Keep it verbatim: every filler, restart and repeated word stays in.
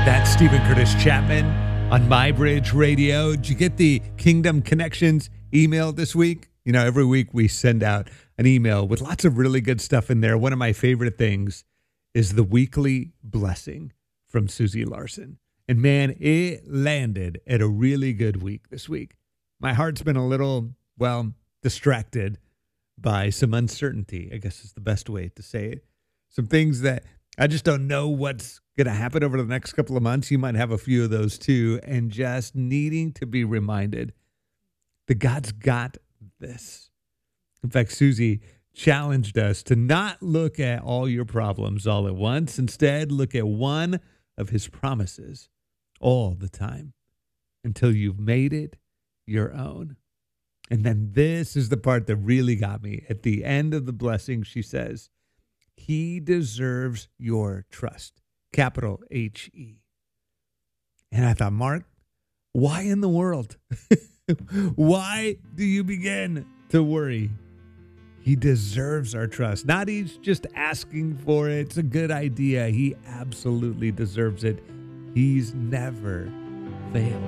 That's Stephen Curtis Chapman on MyBridge Radio. Did you get the Kingdom Connections email this week? You know, every week we send out an email with lots of really good stuff in there. One of my favorite things is the weekly blessing from Susie Larson. And man, it landed at a really good week this week. My heart's been a little, well, distracted by some uncertainty, I guess is the best way to say it. Some things that I just don't know what's going to happen over the next couple of months. You might have a few of those too. And just needing to be reminded that God's got this. In fact, Susie challenged us to not look at all your problems all at once. Instead, look at one of his promises all the time until you've made it your own. And then this is the part that really got me. At the end of the blessing, she says, he deserves your trust, capital H E. And I thought, Mark, why in the world? Why do you begin to worry? He deserves our trust. Not he's just asking for it. It's a good idea. He absolutely deserves it. He's never failed.